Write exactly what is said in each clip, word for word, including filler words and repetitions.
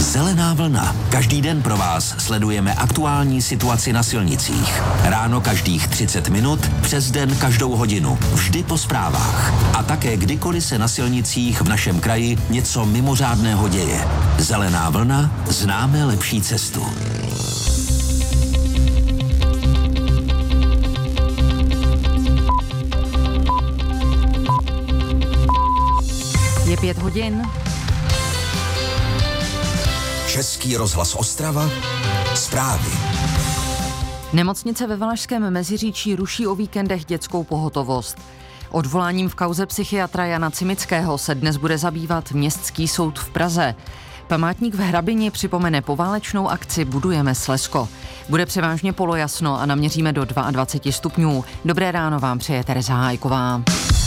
Zelená vlna. Každý den pro vás sledujeme aktuální situaci na silnicích. Ráno každých třicet minut, přes den každou hodinu. Vždy po zprávách. A také kdykoliv se na silnicích v našem kraji něco mimořádného děje. Zelená vlna. Známe lepší cestu. Je pět hodin. Český rozhlas Ostrava. Zprávy. Nemocnice ve Valašském Meziříčí ruší o víkendech dětskou pohotovost. Odvoláním v kauze psychiatra Jana Cimického se dnes bude zabývat Městský soud v Praze. Památník v Hrabini připomene poválečnou akci Budujeme Slezsko. Bude převážně polojasno a naměříme do dvacet dva stupňů. Dobré ráno vám přeje Tereza Hájková.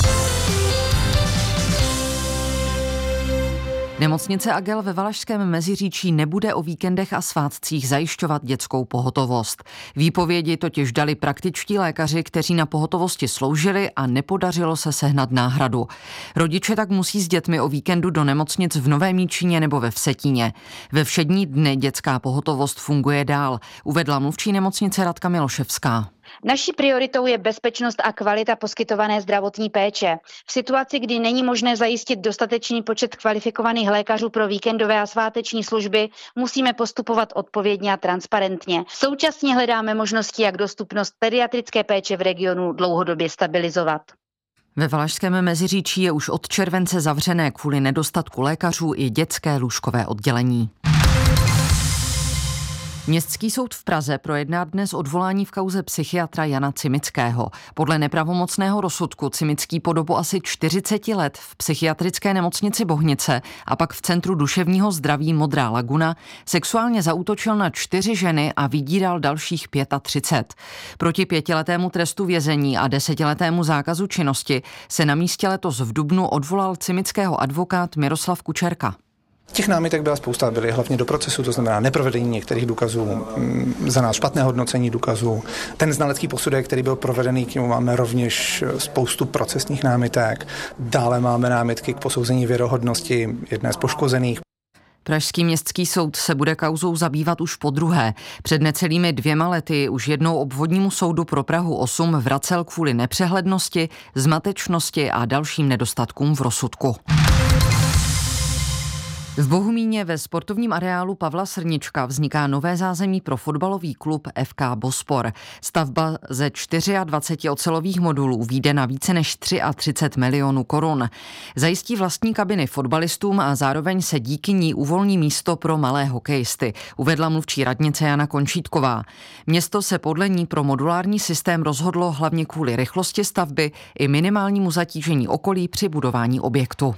Nemocnice Agel ve Valašském Meziříčí nebude o víkendech a svátcích zajišťovat dětskou pohotovost. Výpovědi totiž dali praktičtí lékaři, kteří na pohotovosti sloužili a nepodařilo se sehnat náhradu. Rodiče tak musí s dětmi o víkendu do nemocnic v Novém Jičíně nebo ve Vsetíně. Ve všední dny dětská pohotovost funguje dál, uvedla mluvčí nemocnice Radka Miloševská. Naší prioritou je bezpečnost a kvalita poskytované zdravotní péče. V situaci, kdy není možné zajistit dostatečný počet kvalifikovaných lékařů pro víkendové a sváteční služby, musíme postupovat odpovědně a transparentně. Současně hledáme možnosti, jak dostupnost pediatrické péče v regionu dlouhodobě stabilizovat. Ve Valašském Meziříčí je už od července zavřené kvůli nedostatku lékařů i dětské lůžkové oddělení. Městský soud v Praze projedná dnes odvolání v kauze psychiatra Jana Cimického. Podle nepravomocného rozsudku Cimický po dobu asi čtyřicet let v psychiatrické nemocnici Bohnice a pak v Centru duševního zdraví Modrá laguna sexuálně zaútočil na čtyři ženy a vydíral dalších třicet pět. Proti pětiletému trestu vězení a desetiletému zákazu činnosti se na místě letos v dubnu odvolal Cimického advokát Miroslav Kučerka. Těch námitek byla spousta, byly hlavně do procesu, to znamená neprovedení některých důkazů, za nás špatné hodnocení důkazů. Ten znalecký posudek, který byl provedený, k němu máme rovněž spoustu procesních námitek. Dále máme námitky k posouzení věrohodnosti jedné z poškozených. Pražský městský soud se bude kauzou zabývat už podruhé. Před necelými dvěma lety už jednou obvodnímu soudu pro Prahu osm vracel kvůli nepřehlednosti, zmatečnosti a dalším nedostatkům v rozsudku. V Bohumíně ve sportovním areálu Pavla Srnička vzniká nové zázemí pro fotbalový klub F K Bospor. Stavba ze dvaceti čtyř ocelových modulů vyjde na více než třicet tři milionů korun. Zajistí vlastní kabiny fotbalistům a zároveň se díky ní uvolní místo pro malé hokejisty, uvedla mluvčí radnice Jana Končítková. Město se podle ní pro modulární systém rozhodlo hlavně kvůli rychlosti stavby i minimálnímu zatížení okolí při budování objektu.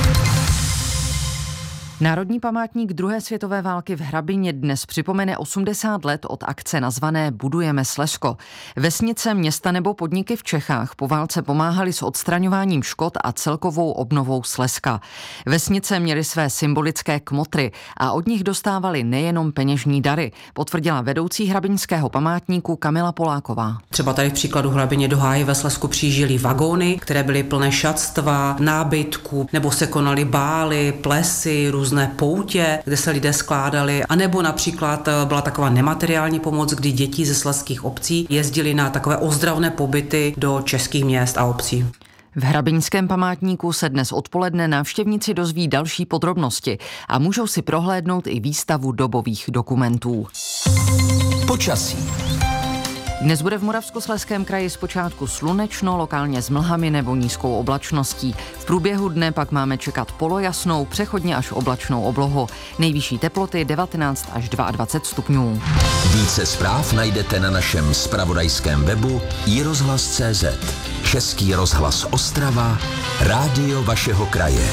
Národní památník druhé světové války v Hrabině dnes připomene osmdesát let od akce nazvané Budujeme Slezsko. Vesnice, města nebo podniky v Čechách po válce pomáhaly s odstraňováním škod a celkovou obnovou Slezska. Vesnice měly své symbolické kmotry a od nich dostávali nejenom peněžní dary, potvrdila vedoucí hrabiňského památníku Kamila Poláková. Třeba tady v příkladu Hrabině do Háje ve Slezsku přijížděly vagóny, které byly plné šatstva, nábytku, nebo se konaly bály, plesy, různé poutě, kde se lidé skládali, anebo například byla taková nemateriální pomoc, kdy děti ze slezských obcí jezdily na takové ozdravné pobyty do českých měst a obcí. V hrabiňském památníku se dnes odpoledne návštěvníci dozví další podrobnosti a můžou si prohlédnout i výstavu dobových dokumentů. Počasí. Dnes bude v Moravskoslezském kraji zpočátku slunečno, lokálně s mlhami nebo nízkou oblačností. V průběhu dne pak máme čekat polojasnou, přechodně až oblačnou oblohu. Nejvyšší teploty devatenáct až dvacet dva stupňů. Více zpráv najdete na našem zpravodajském webu i rozhlas tečka cé zet. Český rozhlas Ostrava, rádio vašeho kraje.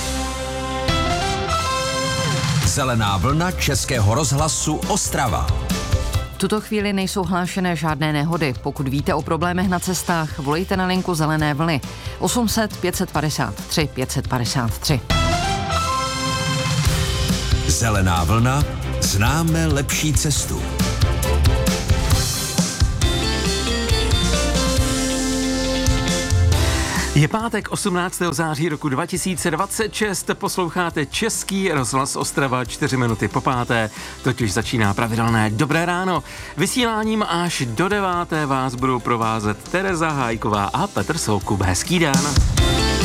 Zelená vlna Českého rozhlasu Ostrava. V tuto chvíli nejsou hlášené žádné nehody. Pokud víte o problémech na cestách, volejte na linku Zelené vlny osm set pět padesát tři pět padesát tři. Zelená vlna, známe lepší cestu. Je pátek osmnáctého září roku dva tisíce dvacet šest, posloucháte Český rozhlas Ostrava, čtyři minuty po páté, totiž začíná pravidelné Dobré ráno. Vysíláním až do deváté vás budou provázet Tereza Hájková a Petr Soukup. Hezký den.